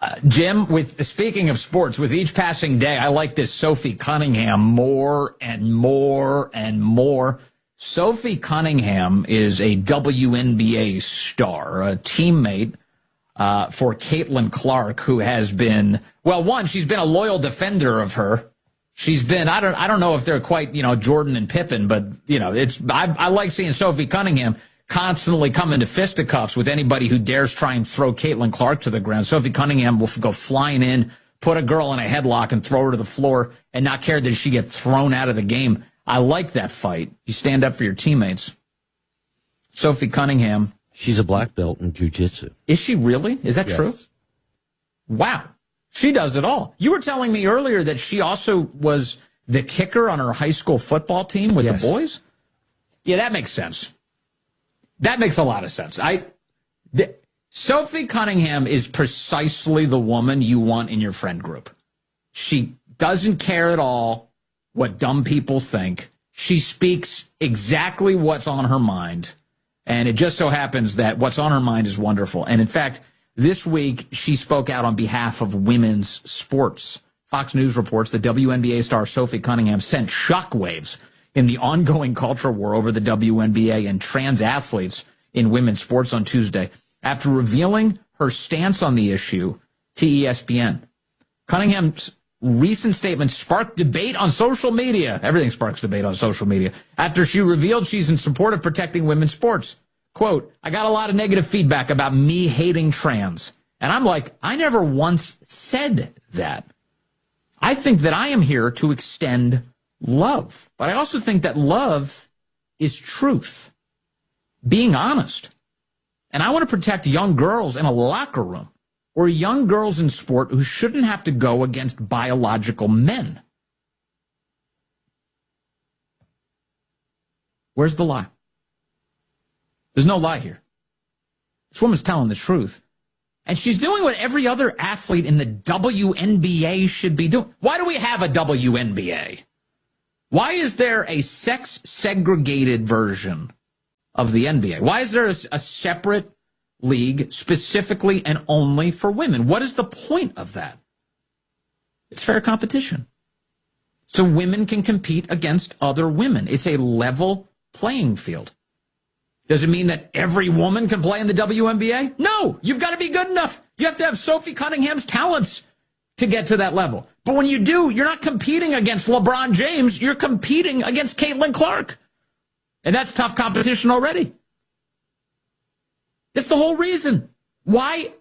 Jim, speaking of sports, with each passing day, I like this Sophie Cunningham more and more and more. Sophie Cunningham is a WNBA star, a teammate for Caitlin Clark, who has been, she's been a loyal defender of her. She's been, I don't know if they're quite, Jordan and Pippen, but, I like seeing Sophie Cunningham constantly come into fisticuffs with anybody who dares try and throw Caitlin Clark to the ground. Sophie Cunningham will go flying in, put a girl in a headlock and throw her to the floor and not care that she gets thrown out of the game. I like that fight. You stand up for your teammates. Sophie Cunningham. She's a black belt in jiu-jitsu. Is she really? Is that true? Wow. She does it all. You were telling me earlier that she also was the kicker on her high school football team with the boys? Yeah, that makes sense. That makes a lot of sense. Sophie Cunningham is precisely the woman you want in your friend group. She doesn't care at all what dumb people think. She speaks exactly what's on her mind. And it just so happens that what's on her mind is wonderful. And in fact, this week, she spoke out on behalf of women's sports. Fox News reports that WNBA star Sophie Cunningham sent shockwaves in the ongoing culture war over the WNBA and trans athletes in women's sports on Tuesday after revealing her stance on the issue to ESPN. Cunningham's recent statement sparked debate on social media. Everything sparks debate on social media. After she revealed she's in support of protecting women's sports. Quote, I got a lot of negative feedback about me hating trans. And I'm like, I never once said that. I think that I am here to extend love. But I also think that love is truth, being honest. And I want to protect young girls in a locker room or young girls in sport who shouldn't have to go against biological men. Where's the lie? There's no lie here. This woman's telling the truth. And she's doing what every other athlete in the WNBA should be doing. Why do we have a WNBA? Why is there a sex-segregated version of the NBA? Why is there a separate league specifically and only for women? What is the point of that? It's fair competition. So women can compete against other women. It's a level playing field. Does it mean that every woman can play in the WNBA? No, you've got to be good enough. You have to have Sophie Cunningham's talents to get to that level. But when you do, you're not competing against LeBron James. You're competing against Caitlin Clark. And that's tough competition already. That's the whole reason. Why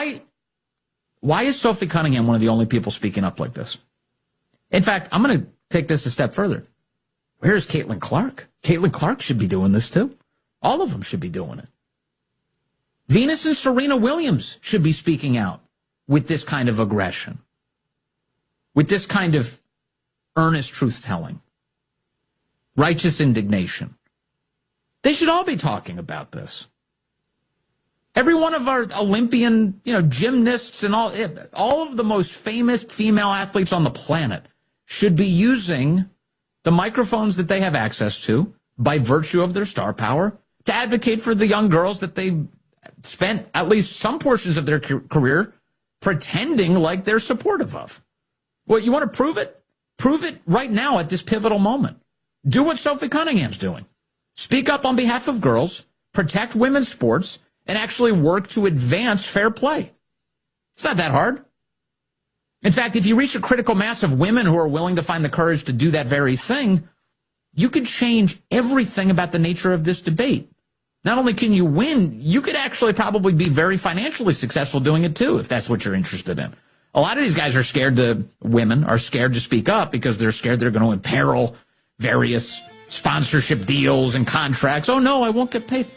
is Sophie Cunningham one of the only people speaking up like this? In fact, I'm going to take this a step further. Where's Caitlin Clark? Caitlin Clark should be doing this too. All of them should be doing it. Venus and Serena Williams should be speaking out with this kind of aggression, with this kind of earnest truth-telling, righteous indignation. They should all be talking about this. Every one of our Olympian, gymnasts and all of the most famous female athletes on the planet should be using the microphones that they have access to by virtue of their star power to advocate for the young girls that they spent at least some portions of their career pretending like they're supportive of. Well, you want to prove it? Prove it right now at this pivotal moment. Do what Sophie Cunningham's doing. Speak up on behalf of girls, protect women's sports, and actually work to advance fair play. It's not that hard. In fact, if you reach a critical mass of women who are willing to find the courage to do that very thing, you could change everything about the nature of this debate. Not only can you win, you could actually probably be very financially successful doing it too, if that's what you're interested in. A lot of these guys women are scared to speak up because they're scared they're going to imperil various sponsorship deals and contracts. Oh no, I won't get paid.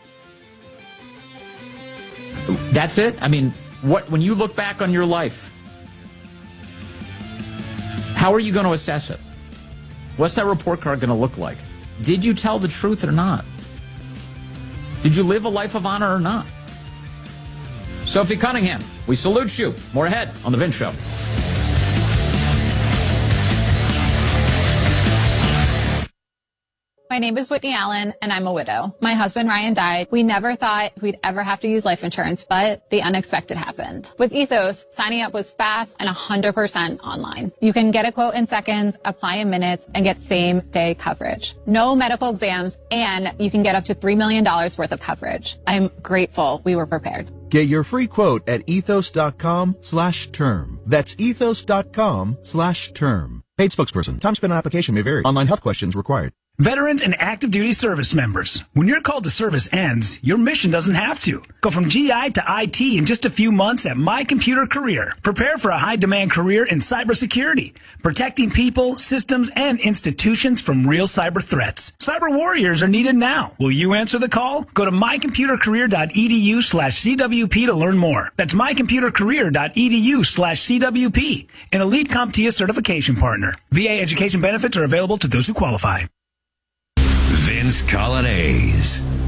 That's it. I mean, when you look back on your life, how are you going to assess it? What's that report card going to look like? Did you tell the truth or not? Did you live a life of honor or not? Sophie Cunningham, we salute you. More ahead on The Vince Show. My name is Whitney Allen, and I'm a widow. My husband, Ryan, died. We never thought we'd ever have to use life insurance, but the unexpected happened. With Ethos, signing up was fast and 100% online. You can get a quote in seconds, apply in minutes, and get same-day coverage. No medical exams, and you can get up to $3 million worth of coverage. I'm grateful we were prepared. Get your free quote at ethos.com/term. That's ethos.com/term. Paid spokesperson. Time spent on application may vary. Online health questions required. Veterans and active duty service members, when your call to service ends, your mission doesn't have to. Go from GI to IT in just a few months at My Computer Career. Prepare for a high-demand career in cybersecurity, protecting people, systems, and institutions from real cyber threats. Cyber warriors are needed now. Will you answer the call? Go to mycomputercareer.edu/CWP to learn more. That's mycomputercareer.edu/CWP, an elite CompTIA certification partner. VA education benefits are available to those who qualify. Vince Coglianese.